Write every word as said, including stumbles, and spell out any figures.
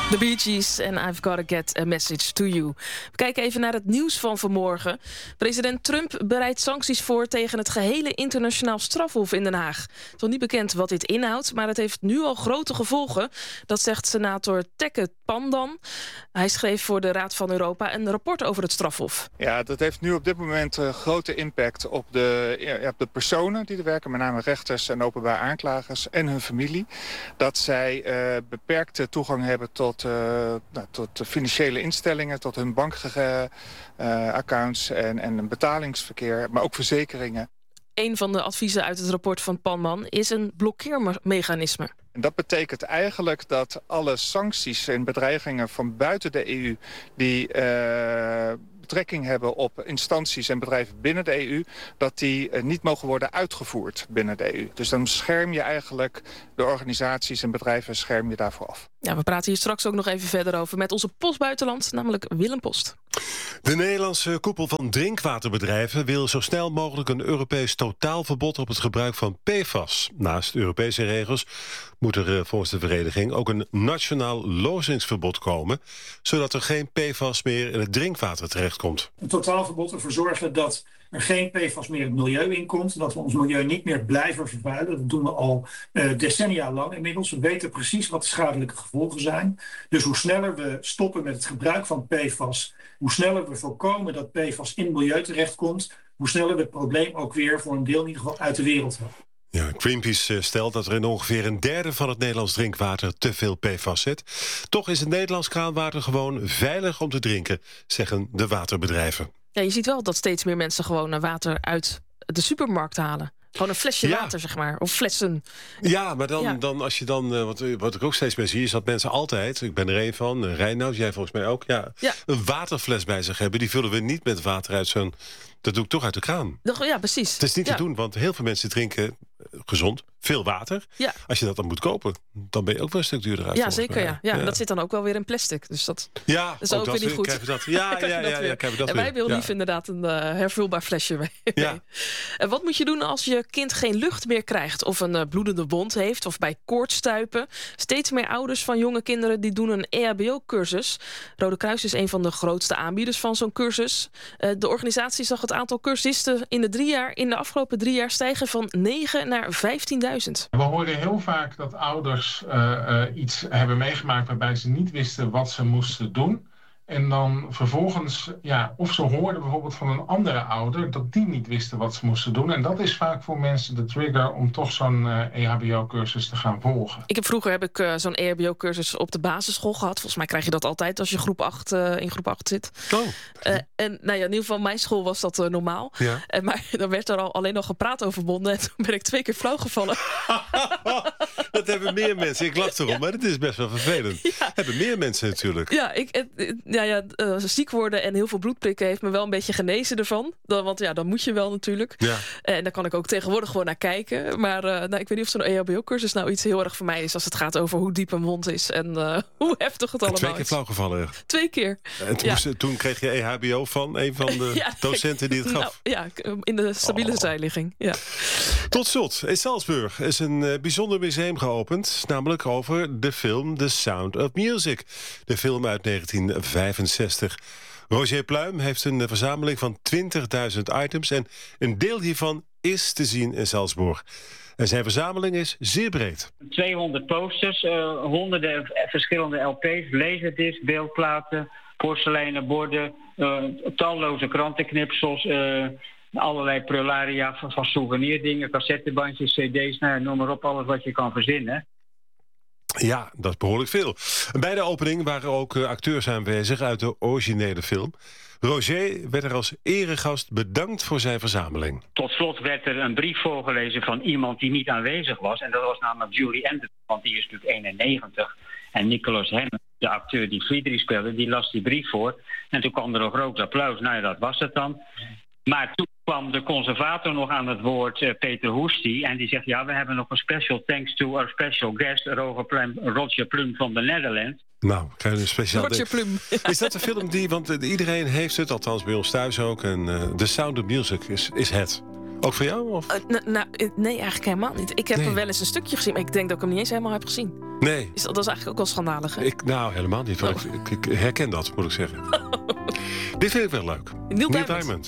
The Bee Gees en I've Gotta Get a Message to You. We kijken even naar het nieuws van vanmorgen. President Trump bereidt sancties voor tegen het gehele internationaal strafhof in Den Haag. Het is nog niet bekend wat dit inhoudt, maar het heeft nu al grote gevolgen. Dat zegt senator Tekke Pandan. Hij schreef voor de Raad van Europa een rapport over het strafhof. Ja, dat heeft nu op dit moment uh, grote impact op de, ja, de personen die er werken, met name rechters en openbaar aanklagers en hun familie. Dat zij uh, beperkte toegang hebben tot Uh, nou, tot financiële instellingen, tot hun bankaccounts uh, en, en een betalingsverkeer, maar ook verzekeringen. Een van de adviezen uit het rapport van Panman is een blokkeermechanisme. En dat betekent eigenlijk dat alle sancties en bedreigingen van buiten de E U die uh, betrekking hebben op instanties en bedrijven binnen de E U, dat die uh, niet mogen worden uitgevoerd binnen de E U. Dus dan scherm je eigenlijk de organisaties en bedrijven scherm je daarvoor af. Ja, we praten hier straks ook nog even verder over met onze postbuitenland, namelijk Willem Post. De Nederlandse koepel van drinkwaterbedrijven wil zo snel mogelijk een Europees totaalverbod op het gebruik van P F A S. Naast Europese regels moet er volgens de vereniging ook een nationaal lozingsverbod komen, zodat er geen P F A S meer in het drinkwater terechtkomt. Een totaalverbod ervoor zorgen dat er geen P F A S meer het milieu inkomt, dat we ons milieu niet meer blijven vervuilen. Dat doen we al uh, decennia lang inmiddels. We weten precies wat de schadelijke gevolgen zijn. Dus hoe sneller we stoppen met het gebruik van P F A S, hoe sneller we voorkomen dat P F A S in het milieu terechtkomt, hoe sneller we het probleem ook weer voor een deel in ieder geval uit de wereld hebben. Ja, Greenpeace stelt dat er in ongeveer een derde van het Nederlands drinkwater te veel P F A S zit. Toch is het Nederlands kraanwater gewoon veilig om te drinken, zeggen de waterbedrijven. Ja, je ziet wel dat steeds meer mensen gewoon water uit de supermarkt halen. Gewoon een flesje ja. water, zeg maar. Of flessen. Ja, maar dan, ja. dan als je dan... Uh, wat, wat ik ook steeds meer zie, is dat mensen altijd... Ik ben er een van, uh, Reinoud, jij volgens mij ook... Ja, ja. een waterfles bij zich hebben. Die vullen we niet met water uit zo'n... Dat doe ik toch uit de kraan. Ja, precies. Het is niet ja. te doen, want heel veel mensen drinken gezond, veel water. Ja. Als je dat dan moet kopen, dan ben je ook wel een stuk duurder uit. Ja, zeker. Ja. Ja, ja. Dat zit dan ook wel weer in plastic. Dus dat, ja, dat is ook, ook weer niet goed. Krijgen we dat. Ja, ja, ja, ja, ja, krijgen we dat en wij willen lief ja. inderdaad een uh, hervulbaar flesje mee. Ja. En wat moet je doen als je kind geen lucht meer krijgt, of een uh, bloedende wond heeft, of bij koortsstuipen? Steeds meer ouders van jonge kinderen die doen een E H B O-cursus. Rode Kruis is een van de grootste aanbieders van zo'n cursus. Uh, de organisatie zag het aantal cursisten in de, drie jaar, in de afgelopen drie jaar stijgen van negen naar vijftienduizend. We horen heel vaak dat ouders uh, uh, iets hebben meegemaakt waarbij ze niet wisten wat ze moesten doen. En dan vervolgens, ja, of ze hoorden bijvoorbeeld van een andere ouder dat die niet wisten wat ze moesten doen. En dat is vaak voor mensen de trigger om toch zo'n uh, E H B O-cursus te gaan volgen. Ik heb vroeger heb ik uh, zo'n E H B O-cursus op de basisschool gehad. Volgens mij krijg je dat altijd als je groep acht, uh, in groep acht zit. Oh. Uh, en nou ja, in ieder geval mijn school was dat uh, normaal. Ja. Uh, maar dan werd er al alleen nog gepraat over bonden. En toen ben ik twee keer flauw gevallen. Dat hebben meer mensen. Ik lach erom, ja. Maar dat is best wel vervelend. Ja. Hebben meer mensen natuurlijk. Ja, ik... Uh, ja, ja, uh, ziek worden en heel veel bloedprikken heeft me wel een beetje genezen ervan. Dan, want ja, dan moet je wel natuurlijk. Ja. En daar kan ik ook tegenwoordig gewoon naar kijken. Maar uh, nou, ik weet niet of zo'n E H B O-cursus nou iets heel erg voor mij is als het gaat over hoe diep een wond is en uh, hoe heftig het en allemaal twee keer is. flauw gevallen. Twee keer. En toen, ja. moest, toen kreeg je E H B O van een van de ja, docenten die het gaf. Nou, ja, in de stabiele oh. zijligging. Ja. Tot slot, in Salzburg is een uh, bijzonder museum geopend, namelijk over de film The Sound of Music. De film uit negentien vijfenzestig. Roger Pluim heeft een verzameling van twintigduizend items en een deel hiervan is te zien in Salzburg. En zijn verzameling is zeer breed. tweehonderd posters, uh, honderden verschillende L P's, laserdiscs, beeldplaten, porseleinen borden, uh, talloze krantenknipsels, uh, allerlei prularia van, van souvenirdingen, cassettebandjes, cd's, nou, noem maar op, alles wat je kan verzinnen. Ja, dat is behoorlijk veel. Bij de opening waren ook uh, acteurs aanwezig uit de originele film. Roger werd er als eregast bedankt voor zijn verzameling. Tot slot werd er een brief voorgelezen van iemand die niet aanwezig was. En dat was namelijk Julie Anderson, want die is natuurlijk eenennegentig. En Nicolas Hammond, de acteur die Friedrich speelde, die las die brief voor. En toen kwam er een groot applaus. Nou ja, dat was het dan. Maar toen kwam de conservator nog aan het woord, uh, Peter Hoestie. En die zegt, ja, we hebben nog een special thanks to our special guest, Roger Plum, Roger Plum van de Netherlands. Nou, krijg je een speciaal Roger Plum. Is dat de film die, want uh, iedereen heeft het, althans bij ons thuis ook. En uh, The Sound of Music is, is het. Ook voor jou? Of? Uh, n- nou, nee, eigenlijk helemaal niet. Ik heb Nee. er wel eens een stukje gezien, maar ik denk dat ik hem niet eens helemaal heb gezien. Nee. Is dat, dat is eigenlijk ook wel schandalig, hè? Ik, nou, helemaal niet. Oh. Ik, ik, ik herken dat, moet ik zeggen. Dit vind ik wel leuk. Neil Neil Diamond. Diamond.